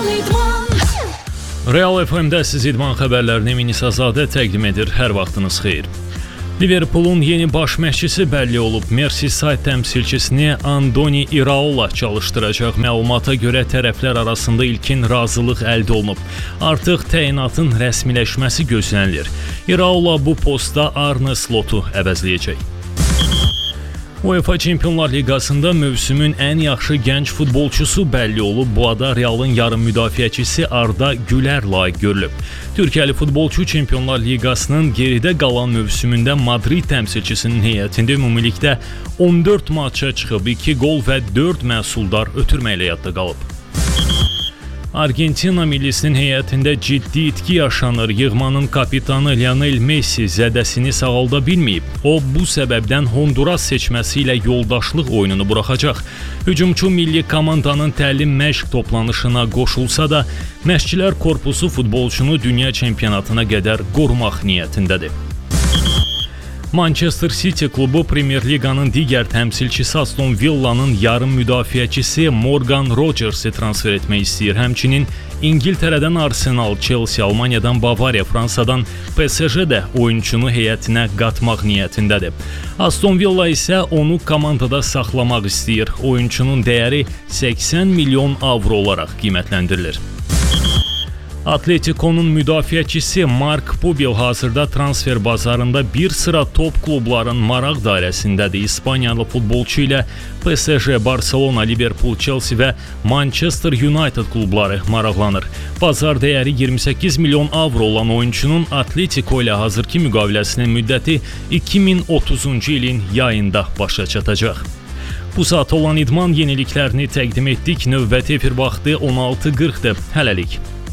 Real FM-də siz idman xəbərlərini Minisazadə təqdim edir. Hər vaxtınız xeyir. Liverpoolun yeni baş məşqçisi bəlli olub. Merseyside təmsilçisini Andoni Iraola çalışdıracaq. Məlumata görə tərəflər arasında ilkin razılıq əldə olunub. Artıq təyinatın rəsmiləşməsi gözlənilir. Iraola bu postda Arne Slotu əvəzləyəcək. UEFA Çempionlar Liqasında mövsümün ən yaxşı gənc futbolçusu bəlli olub. Bu ada Realın yarım müdafiəçisi Arda Güler layiq görülüb. Türkiyəli futbolçu Çempionlar Liqasının geridə qalan mövsümündə Madrid təmsilçisinin heyətində ümumilikdə 14 maça çıxıb, 2 gol və 4 məhsuldar ötürməklə yadda qalıb. Argentina millisinin heyətində ciddi itki yaşanır. Yığmanın kapitanı Lionel Messi zədəsini sağalda bilməyib. O, bu səbəbdən Honduras seçməsi ilə yoldaşlıq oyununu buraxacaq. Hücumçu milli komandanın təlim məşq toplanışına qoşulsa da, məşqçilər korpusu futbolçunu dünya çempionatına qədər qorumaq niyyətindədir. Manchester City klubu Premier Liqanın digər təmsilçisi Aston Villa'nın yarım müdafiəçisi Morgan Rogers'i transfer etmək istəyir. Həmçinin İngiltərədən Arsenal, Chelsea, Almaniyadan Bavariya, Fransadan PSG də oyunçunu heyətinə qatmaq niyyətindədir. Aston Villa isə onu komandada saxlamaq istəyir. Oyunçunun dəyəri 80 milyon avro olaraq qiymətləndirilir. Atletico'nun müdafiəçisi Mark Pubil hazırda transfer bazarında bir sıra top klubların maraq dairəsindədir. İspaniyalı futbolçu ilə PSG, Barcelona, Liverpool, Chelsea və Manchester United klubları maraqlanır. Bazar dəyəri 28 milyon avro olan oyunçunun Atletico ilə hazırki müqaviləsinin müddəti 2030-cu ilin yayında başa çatacaq. Bu saat olan idman yeniliklərini təqdim etdik. Növbəti efir vaxtı 16:40-dır. Hələlik.